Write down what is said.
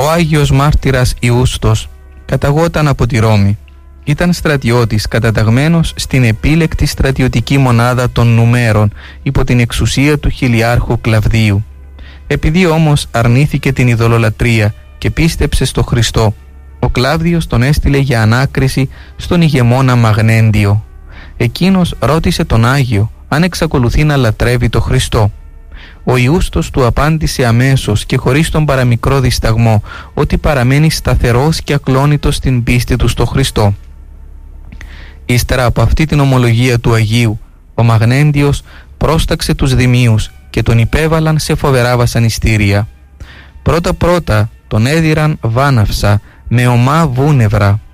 Ο Άγιος Μάρτυρας Ιούστος καταγόταν από τη Ρώμη. Ήταν στρατιώτης καταταγμένος στην επίλεκτη στρατιωτική μονάδα των Νουμέρων υπό την εξουσία του χιλιάρχου Κλαβδίου. Επειδή όμως αρνήθηκε την ειδωλολατρία και πίστεψε στο Χριστό, ο Κλάβδιος τον έστειλε για ανάκριση στον ηγεμόνα Μαγνέντιο. Εκείνος ρώτησε τον Άγιο αν εξακολουθεί να λατρεύει το Χριστό. Ο Ιούστος του απάντησε αμέσως και χωρίς τον παραμικρό δισταγμό ότι παραμένει σταθερός και ακλόνητος στην πίστη του στο Χριστό. Ύστερα από αυτή την ομολογία του Αγίου, ο Μαγνέντιος πρόσταξε τους δημίους και τον υπέβαλαν σε φοβερά βασανιστήρια. Πρώτα-πρώτα τον έδιραν βάναυσα με ομά βούνευρα.